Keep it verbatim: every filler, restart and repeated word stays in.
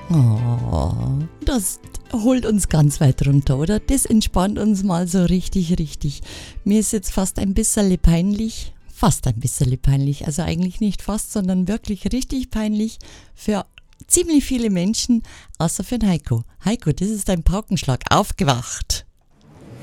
Oh, das holt uns ganz weit runter, oder? Das entspannt uns mal so richtig, richtig. Mir ist jetzt fast ein bisschen peinlich, fast ein bisschen peinlich, also eigentlich nicht fast, sondern wirklich richtig peinlich für ziemlich viele Menschen, außer für den Heiko. Heiko, das ist dein Paukenschlag, aufgewacht.